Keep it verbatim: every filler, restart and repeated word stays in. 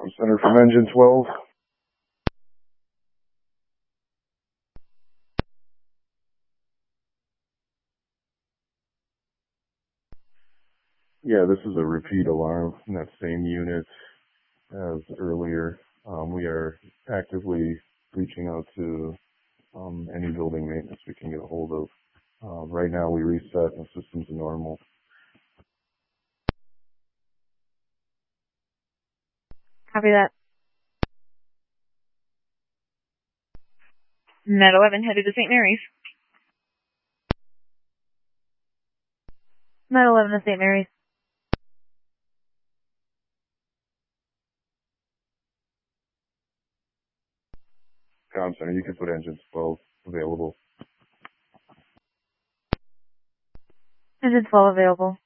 Center from Engine twelve. Yeah, this is a repeat alarm in that same unit as earlier. Um, we are actively reaching out to um, any building maintenance we can get a hold of. Uh, right now we reset and the system's normal. Copy that. Med eleven headed to Saint Mary's. Med eleven to Saint Mary's. Comm Center, you can put Engine twelve available. Engine twelve available.